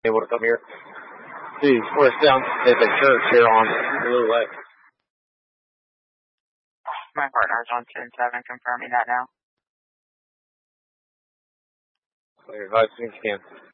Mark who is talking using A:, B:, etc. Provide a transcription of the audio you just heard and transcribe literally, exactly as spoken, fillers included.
A: able to come here. See, we're down at the church here on Blue Lake.
B: My partner's on ten seven, confirming that now.
A: Clear, as soon as you can.